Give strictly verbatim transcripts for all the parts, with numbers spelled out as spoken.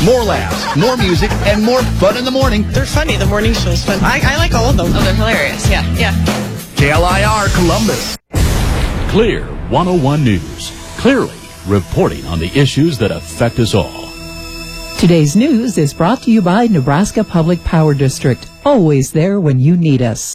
More laughs, more music, and more fun in the morning. They're funny. The morning show's fun. I, I like all of them. Oh, they're hilarious. Yeah, yeah. K L I R Columbus. Clear one oh one News. Clearly reporting on the issues that affect us all. Today's news is brought to you by Nebraska Public Power District. Always there when you need us.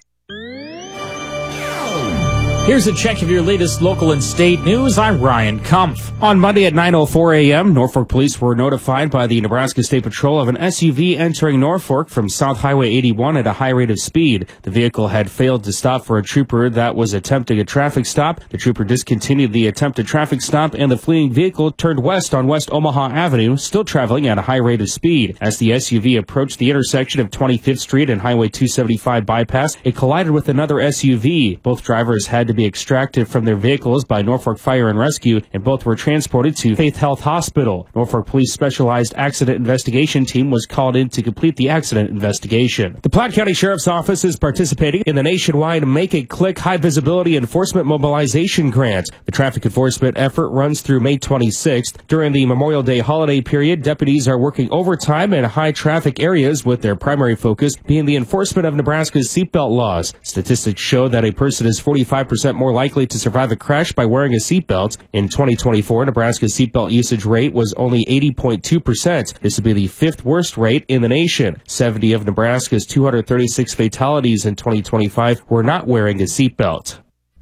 Here's a check of your latest local and state news. I'm Ryan Kumpf. On Monday at nine oh four a.m., Norfolk police were notified by the Nebraska State Patrol of an S U V entering Norfolk from South Highway eighty-one at a high rate of speed. The vehicle had failed to stop for a trooper that was attempting a traffic stop. The trooper discontinued the attempted traffic stop, and the fleeing vehicle turned west on West Omaha Avenue, still traveling at a high rate of speed. As the S U V approached the intersection of twenty-fifth Street and Highway two seventy-five bypass, it collided with another S U V. Both drivers had to be extracted from their vehicles by Norfolk Fire and Rescue, and both were transported to Faith Health Hospital. Norfolk Police Specialized Accident Investigation Team was called in to complete the accident investigation. The Platte County Sheriff's Office is participating in the nationwide Make It Click High Visibility Enforcement Mobilization Grant. The traffic enforcement effort runs through May twenty-sixth. During the Memorial Day holiday period, deputies are working overtime in high traffic areas, with their primary focus being the enforcement of Nebraska's seatbelt laws. Statistics show that a person is forty-five percent more likely to survive a crash by wearing a seatbelt. In twenty twenty-four, Nebraska's seatbelt usage rate was only eighty point two percent. This would be the fifth worst rate in the nation. seventy of Nebraska's two hundred thirty-six fatalities in twenty twenty-five were not wearing a seatbelt.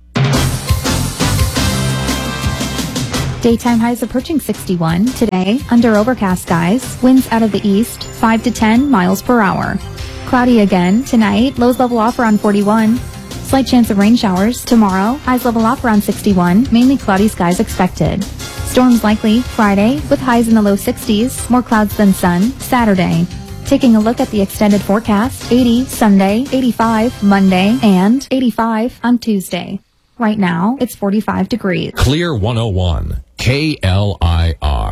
Daytime highs approaching sixty-one. Today, under overcast skies, winds out of the east, five to ten miles per hour. Cloudy again tonight, lows level off around forty-one. Slight chance of rain showers. Tomorrow, highs level off around sixty-one, mainly cloudy skies expected. Storms likely Friday, with highs in the low sixties, more clouds than sun. Saturday. Taking a look at the extended forecast, eighty Sunday, eighty-five Monday, and eighty-five on Tuesday. Right now, it's forty-five degrees. Clear one oh one, K L I R.